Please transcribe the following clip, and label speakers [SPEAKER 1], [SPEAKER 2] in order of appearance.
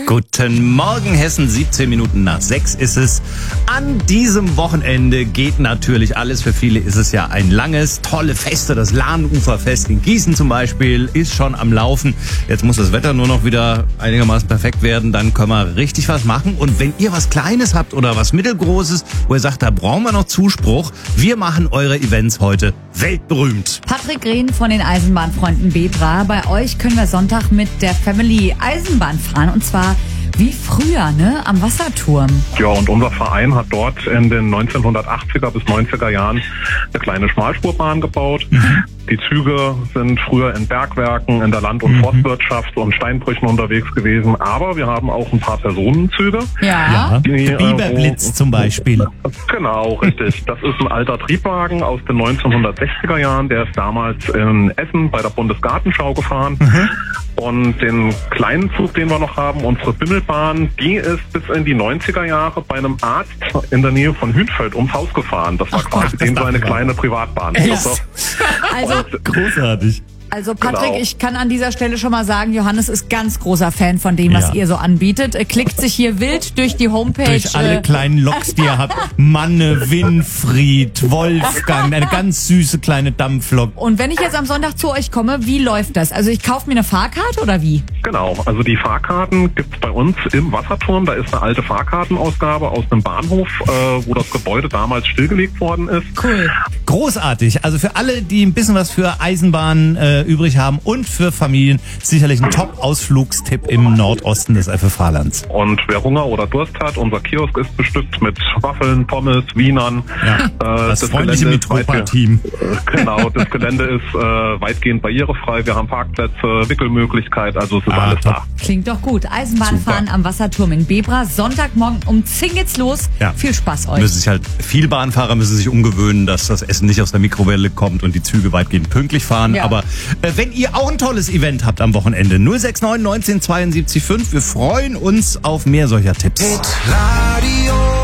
[SPEAKER 1] Guten Morgen, Hessen, 17 Minuten nach 6 ist es. An diesem Wochenende geht natürlich alles. Für viele ist es ja ein langes, tolle Feste. Das Lahnuferfest in Gießen zum Beispiel ist schon am Laufen. Jetzt muss das Wetter nur noch wieder einigermaßen perfekt werden. Dann können wir richtig was machen. Und wenn ihr was Kleines habt oder was Mittelgroßes, wo ihr sagt, da brauchen wir noch Zuspruch, wir machen eure Events heute weltberühmt.
[SPEAKER 2] Patrick Rehn von den Eisenbahnfreunden Bebra. Bei euch können wir Sonntag mit der Family Eisenbahn fahren. Und zwar wie früher, ne? Am Wasserturm.
[SPEAKER 3] Ja, und unser Verein hat dort in den 1980er bis 90er Jahren eine kleine Schmalspurbahn gebaut. Die Züge sind früher in Bergwerken, in der Land- und Forstwirtschaft und Steinbrüchen unterwegs gewesen. Aber wir haben auch ein paar Personenzüge.
[SPEAKER 2] Ja.
[SPEAKER 1] Biberblitz zum Beispiel.
[SPEAKER 3] Genau, richtig. Das ist ein alter Triebwagen aus den 1960er Jahren. Der ist damals in Essen bei der Bundesgartenschau gefahren. Und den kleinen Zug, den wir noch haben, unsere Bimmelbahn, die ist bis in die 90er Jahre bei einem Arzt in der Nähe von Hünfeld ums Haus gefahren. Das war quasi so eine kleine Privatbahn.
[SPEAKER 1] Großartig.
[SPEAKER 2] Also Patrick,
[SPEAKER 3] Genau.
[SPEAKER 2] ich kann an dieser Stelle schon mal sagen, Johannes ist ganz großer Fan von dem, was ihr so anbietet. Er klickt sich hier wild durch die Homepage.
[SPEAKER 1] Durch alle kleinen Loks, die ihr habt. Manne, Winfried, Wolfgang, eine ganz süße kleine Dampflok.
[SPEAKER 2] Und wenn ich jetzt am Sonntag zu euch komme, wie läuft das? Also ich kaufe mir eine Fahrkarte oder wie?
[SPEAKER 3] Genau, also die Fahrkarten gibt's bei uns im Wasserturm. Da ist eine alte Fahrkartenausgabe aus einem Bahnhof, wo das Gebäude damals stillgelegt worden ist.
[SPEAKER 2] Cool.
[SPEAKER 1] Großartig. Also für alle, die ein bisschen was für Eisenbahn übrig haben und für Familien sicherlich ein Top-Ausflugstipp im Nordosten des FFH-Lands.
[SPEAKER 3] Und wer Hunger oder Durst hat, unser Kiosk ist bestückt mit Waffeln, Pommes, Wienern.
[SPEAKER 1] Ja, das freundliche
[SPEAKER 3] Gelände ist
[SPEAKER 1] Mitropa-Team.
[SPEAKER 3] Genau, das Gelände ist weitgehend barrierefrei. Wir haben Parkplätze, Wickelmöglichkeit, also es ist alles
[SPEAKER 1] top.
[SPEAKER 3] da.
[SPEAKER 2] Klingt doch gut. Eisenbahnfahren am Wasserturm in Bebra. Sonntagmorgen um 10 geht's los.
[SPEAKER 1] Ja.
[SPEAKER 2] Viel Spaß euch.
[SPEAKER 1] Viele Bahnfahrer müssen sich umgewöhnen, dass das Essen nicht aus der Mikrowelle kommt und die Züge weitgehend pünktlich fahren.
[SPEAKER 2] Ja.
[SPEAKER 1] Aber wenn ihr auch ein tolles Event habt am Wochenende, 069 19 72 5, wir freuen uns auf mehr solcher Tipps.
[SPEAKER 4] Hit Radio.